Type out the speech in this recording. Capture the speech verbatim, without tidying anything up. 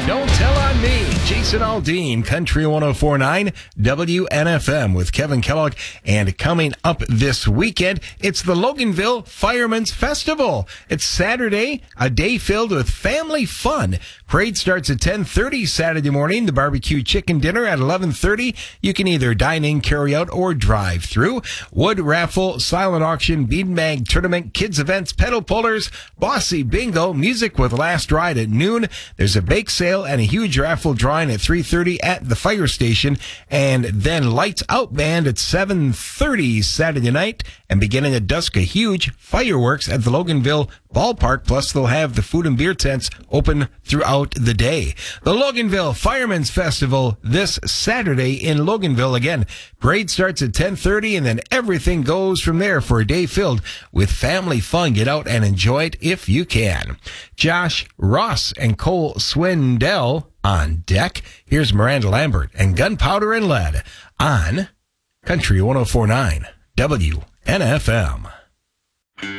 Don't Tell on Me. Jason Aldean, Country one oh four point nine W N F M with Kevin Kellogg. And coming up this weekend, it's the Loganville Firemen's Festival. It's Saturday, a day filled with family fun. Parade starts at ten thirty Saturday morning. The barbecue chicken dinner at eleven thirty. You can either dine in, carry out, or drive through. Wood raffle, silent auction, beanbag tournament, kids events, pedal pullers, bossy bingo, music with last ride at noon. There's a bake sale and a huge raffle drawing at three thirty at the fire station. And then lights out band at seven thirty Saturday night. And beginning at dusk, a huge fireworks at the Loganville Ballpark. Plus, they'll have the food and beer tents open throughout the day. The Loganville Firemen's Festival this Saturday in Loganville. Again, parade starts at ten thirty, and then everything goes from there for a day filled with family fun. Get out and enjoy it if you can. Josh Ross and Cole Swindell on deck. Here's Miranda Lambert and Gunpowder and Lead on Country one oh four point nine W N F M.